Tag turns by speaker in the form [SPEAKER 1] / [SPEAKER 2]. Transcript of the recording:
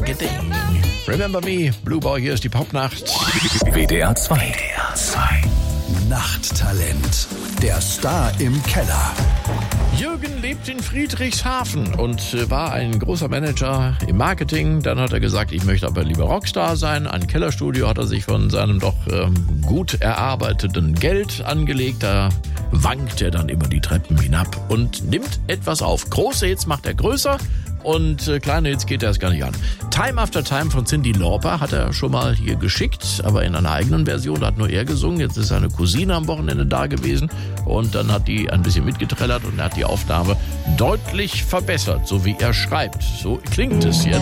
[SPEAKER 1] Ring-a-ding. Remember Me, Blue Boy, hier ist die Popnacht.
[SPEAKER 2] WDR 2. Nachttalent. Der Star im Keller.
[SPEAKER 1] Jürgen lebt in Friedrichshafen und war ein großer Manager im Marketing. Dann hat er gesagt, ich möchte aber lieber Rockstar sein. Ein Kellerstudio hat er sich von seinem doch gut erarbeiteten Geld angelegt. Da wankt er dann immer die Treppen hinab und nimmt etwas auf. Große Hits macht er größer und kleine Hits geht er erst gar nicht an. Time After Time von Cyndi Lauper hat er schon mal hier geschickt, aber in einer eigenen Version, da hat nur er gesungen. Jetzt ist seine Cousine am Wochenende da gewesen und dann hat die ein bisschen mitgetrellert und er hat die Aufnahme deutlich verbessert, so wie er schreibt. So klingt es jetzt.